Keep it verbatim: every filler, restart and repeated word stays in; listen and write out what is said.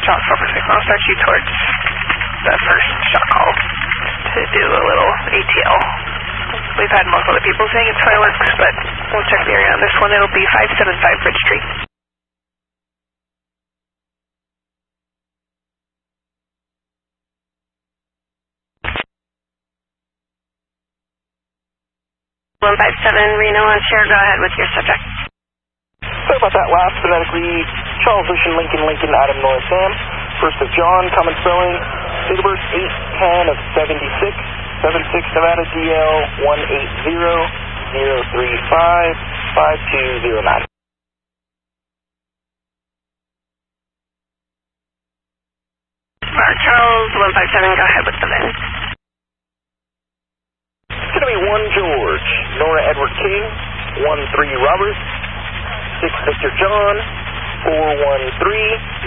South four six. I'll start you towards the first shot call to do a little A T L. We've had most other people saying it's fireworks, but we'll check the area on this one. It'll be five seven five Bridge Street. one five seven Reno on share, go ahead with your subject. Sorry about that last phonetic read. Charles Ocean Lincoln Lincoln Adam North Sam. First of John, common spelling. Date of birth eight ten of seventy-six. seven six Nevada D L one eight zero zero three five five two zero nine. Uh, Charles one five seven, go ahead with the V I N. It's going to be one George, Nora Edward King, one three Robert, six Victor John, four one three